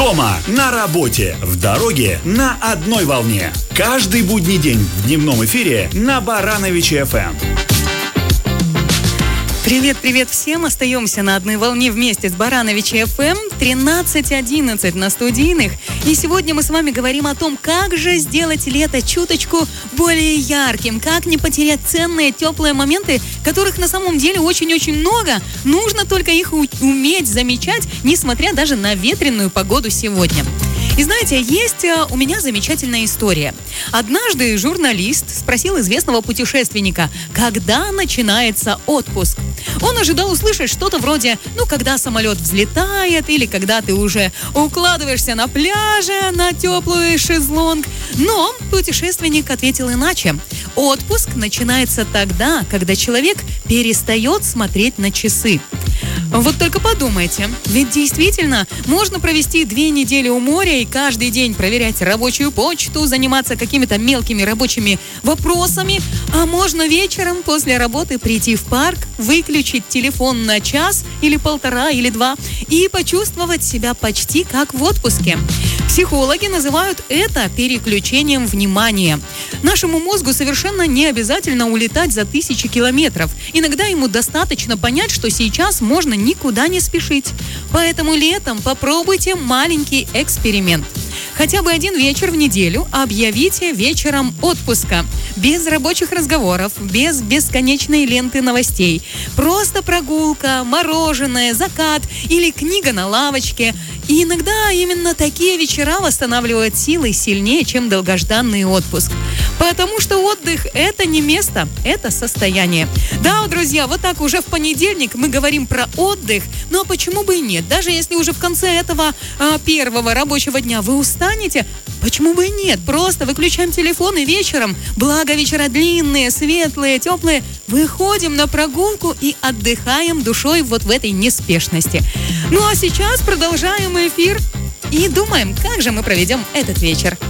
Дома, на работе, в дороге, на одной волне. Каждый будний день в дневном эфире на Барановичи FM. Привет всем! Остаемся на одной волне вместе с Барановичи FM. 13:11 на студийных. И сегодня мы с вами говорим о том, как же сделать лето чуточку более ярким, как не потерять ценные теплые моменты, которых на самом деле очень-очень много. Нужно только их уметь замечать, несмотря даже на ветреную погоду сегодня. И знаете, есть у меня замечательная история. Однажды журналист спросил известного путешественника, когда начинается отпуск. Он ожидал услышать что-то вроде, когда самолет взлетает, или когда ты уже укладываешься на пляже на теплый шезлонг. Но путешественник ответил иначе. Отпуск начинается тогда, когда человек перестает смотреть на часы. Вот только подумайте, ведь действительно можно провести 2 недели у моря и каждый день проверять рабочую почту, заниматься какими-то мелкими рабочими вопросами, а можно вечером после работы прийти в парк, выключить телефон на час или 1,5 или 2 и почувствовать себя почти как в отпуске. Психологи называют это переключением внимания. Нашему мозгу совершенно не обязательно улетать за 1000 километров. Иногда ему достаточно понять, что сейчас можно никуда не спешить. Поэтому летом попробуйте маленький эксперимент. Хотя бы 1 вечер в неделю объявите вечером отпуска. Без рабочих разговоров, без бесконечной ленты новостей. Просто прогулка, мороженое, закат или книга на лавочке. И иногда именно такие вечера восстанавливают силы сильнее, чем долгожданный отпуск. Потому что отдых – это не место, это состояние. Да, друзья, вот так уже в понедельник мы говорим про отдых. Ну а почему бы и нет? Даже если уже в конце этого первого рабочего дня вы устанете, почему бы и нет? Просто выключаем телефон и вечером, благо вечера длинные, светлые, теплые, выходим на прогулку и отдыхаем душой вот в этой неспешности. Ну а сейчас продолжаем эфир и думаем, как же мы проведем этот вечер.